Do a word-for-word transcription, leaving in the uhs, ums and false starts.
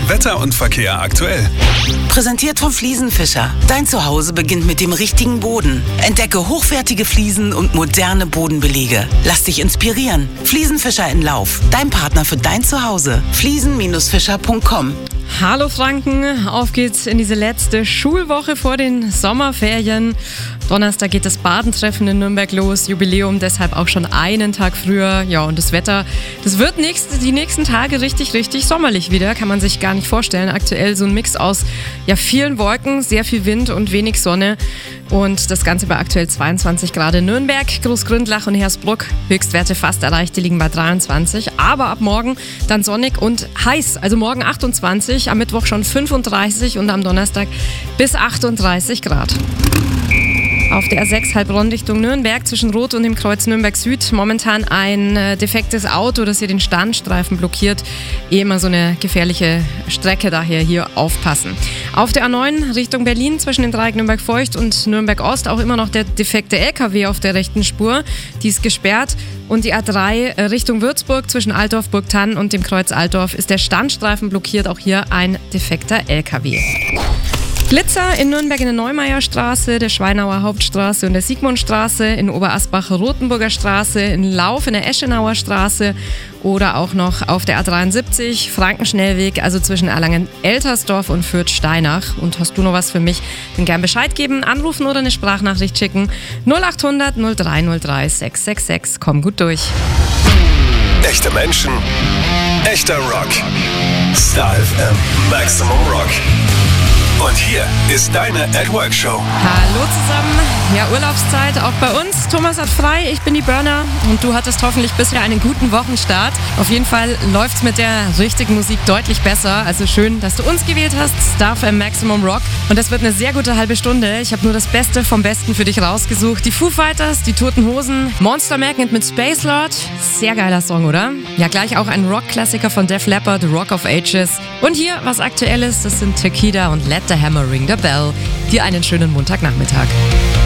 Wetter und Verkehr aktuell. Präsentiert von Fliesenfischer. Dein Zuhause beginnt mit dem richtigen Boden. Entdecke hochwertige Fliesen und moderne Bodenbelege. Lass dich inspirieren. Fliesenfischer in Lauf. Dein Partner für dein Zuhause. fliesen Fischer punkt com. Hallo Franken, auf geht's in diese letzte Schulwoche vor den Sommerferien. Donnerstag geht das Badentreffen in Nürnberg los, Jubiläum deshalb auch schon einen Tag früher. Ja, und das Wetter, das wird nächst, die nächsten Tage richtig, richtig sommerlich wieder, kann man sich gar nicht vorstellen. Aktuell so ein Mix aus ja, vielen Wolken, sehr viel Wind und wenig Sonne. Und das Ganze bei aktuell zweiundzwanzig Grad in Nürnberg, Großgründlach und Hersbruck. Höchstwerte fast erreicht, die liegen bei dreiundzwanzig. Aber ab morgen dann sonnig und heiß. Also morgen achtundzwanzig, am Mittwoch schon fünfunddreißig und am Donnerstag bis achtunddreißig Grad. Auf der A sechs Heilbronn Richtung Nürnberg zwischen Rot und dem Kreuz Nürnberg Süd momentan ein äh, defektes Auto, das hier den Standstreifen blockiert. Eh immer so eine gefährliche Strecke, daher hier aufpassen. Auf der A neun Richtung Berlin zwischen dem Dreieck Nürnberg Feucht und Nürnberg Ost auch immer noch der defekte L K W auf der rechten Spur. Die ist gesperrt. Und die A drei äh, Richtung Würzburg zwischen Altdorf, Burgthann und dem Kreuz Altdorf ist der Standstreifen blockiert. Auch hier ein defekter L K W. Glitzer in Nürnberg in der Neumeierstraße, der Schweinauer Hauptstraße und der Sigmundstraße, in Oberasbach Rotenburger Straße, in Lauf in der Eschenauer Straße oder auch noch auf der A dreiundsiebzig, Frankenschnellweg, also zwischen Erlangen-Eltersdorf und Fürth-Steinach. Und hast du noch was für mich, dann gern Bescheid geben, anrufen oder eine Sprachnachricht schicken. null achthundert null drei null drei sechs sechs sechs, komm gut durch. Echte Menschen, echter Rock. Star F M, Maximum Rock. Und hier ist deine At Work Show. Hallo zusammen. Ja, Urlaubszeit auch bei uns. Thomas hat frei, ich bin die Burner und du hattest hoffentlich bisher einen guten Wochenstart. Auf jeden Fall läuft's mit der richtigen Musik deutlich besser. Also schön, dass du uns gewählt hast. Star F M Maximum Rock. Und das wird eine sehr gute halbe Stunde. Ich habe nur das Beste vom Besten für dich rausgesucht. Die Foo Fighters, die Toten Hosen, Monster Magnet mit Space Lord. Sehr geiler Song, oder? Ja, gleich auch ein Rock-Klassiker von Def Leppard, Rock of Ages. Und hier was Aktuelles, das sind Tequila und Let the Hammer Ring the Bell. Dir einen schönen Montagnachmittag.